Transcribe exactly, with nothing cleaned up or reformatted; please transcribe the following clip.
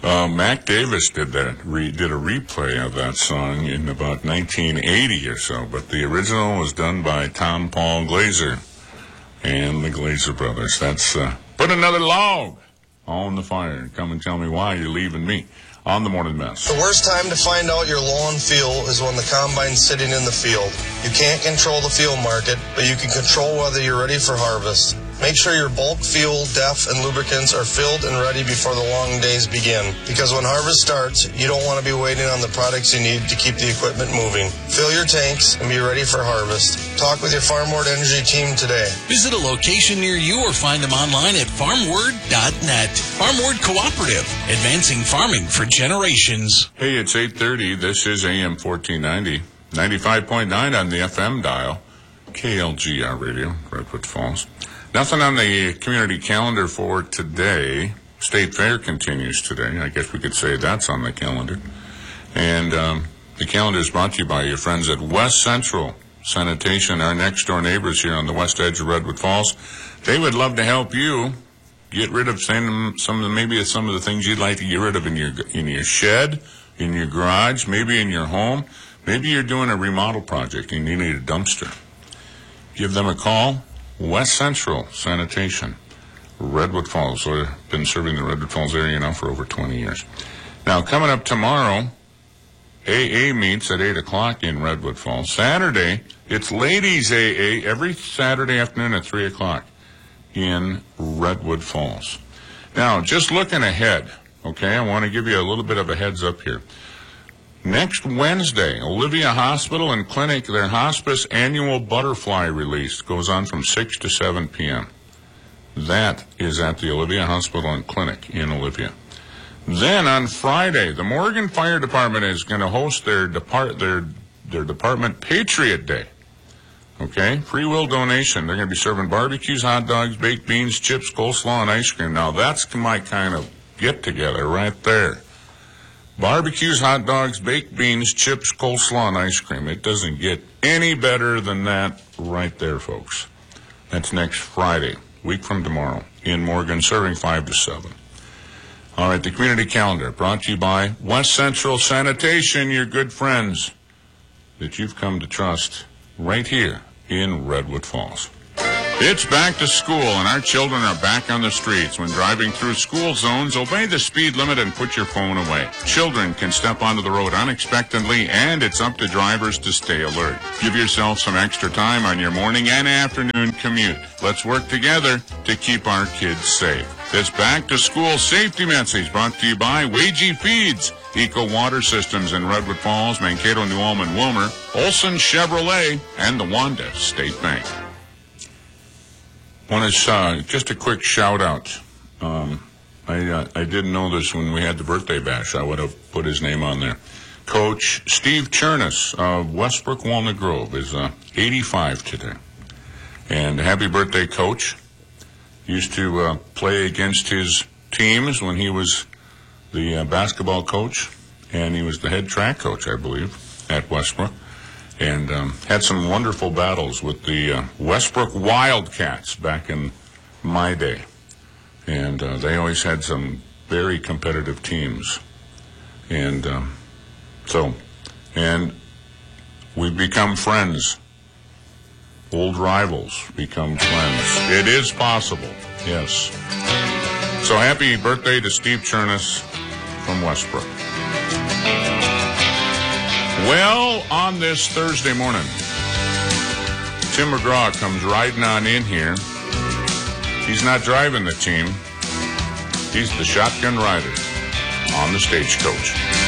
Uh, Mac Davis did that, re, did a replay of that song in about nineteen eighty or so, but the original was done by Tom Paul Glazer and the Glazer Brothers. That's, uh, put another log on the fire and come and tell me why you're leaving me on the Morning Mess. The worst time to find out your low on fuel is when the combine's sitting in the field. You can't control the fuel market, but you can control whether you're ready for harvest. Make sure your bulk fuel, D E F, and lubricants are filled and ready before the long days begin. Because when harvest starts, you don't want to be waiting on the products you need to keep the equipment moving. Fill your tanks and be ready for harvest. Talk with your FarmWord Energy team today. Visit a location near you or find them online at farm word dot net. FarmWord Cooperative, advancing farming for generations. Hey, it's eight thirty. This is A M fourteen ninety, ninety-five point nine on the F M dial, K L G R Radio, Redwood Falls. Nothing on the community calendar for today. State Fair continues today. I guess we could say that's on the calendar. And um, the calendar is brought to you by your friends at West Central Sanitation, our next-door neighbors here on the west edge of Redwood Falls. They would love to help you get rid of some, some of the, maybe some of the things you'd like to get rid of in your in your shed, in your garage, maybe in your home. Maybe you're doing a remodel project and you need a dumpster. Give them a call. West Central Sanitation, Redwood Falls. We've been serving the Redwood Falls area now for over twenty years. Now, coming up tomorrow, A A meets at eight o'clock in Redwood Falls. Saturday, it's Ladies A A every Saturday afternoon at three o'clock in Redwood Falls. Now, just looking ahead, okay, I want to give you a little bit of a heads up here. Next Wednesday, Olivia Hospital and Clinic, their hospice annual butterfly release goes on from six to seven p.m. That is at the Olivia Hospital and Clinic in Olivia. Then on Friday, the Morgan Fire Department is going to host their depart their their department Patriot Day. Okay, free will donation. They're going to be serving barbecues, hot dogs, baked beans, chips, coleslaw, and ice cream. Now that's my kind of get together right there. Barbecues, hot dogs, baked beans, chips, coleslaw, and ice cream. It doesn't get any better than that right there, folks. That's next Friday, week from tomorrow, in Morgan, serving five to seven. All right, the community calendar brought to you by West Central Sanitation, your good friends that you've come to trust right here in Redwood Falls. It's back to school, and our children are back on the streets. When driving through school zones, obey the speed limit and put your phone away. Children can step onto the road unexpectedly, and it's up to drivers to stay alert. Give yourself some extra time on your morning and afternoon commute. Let's work together to keep our kids safe. This back-to-school safety message brought to you by Wagey Feeds, Eco Water Systems in Redwood Falls, Mankato, New Ulm, and Wilmer, Olson Chevrolet, and the Wanda State Bank. Want to uh, just a quick shout out. Um, I uh, I didn't know this when we had the birthday bash. I would have put his name on there. Coach Steve Chernus of Westbrook Walnut Grove is uh, eighty-five today, and happy birthday, Coach. Used to uh, play against his teams when he was the uh, basketball coach, and he was the head track coach, I believe, at Westbrook. And um, had some wonderful battles with the uh, Westbrook Wildcats back in my day. And uh, they always had some very competitive teams. And um, so, and we've become friends. Old rivals become friends. It is possible, yes. So happy birthday to Steve Chernus from Westbrook. Well, on this Thursday morning, Tim McGraw comes riding on in here. He's not driving the team. He's the shotgun rider on the stagecoach.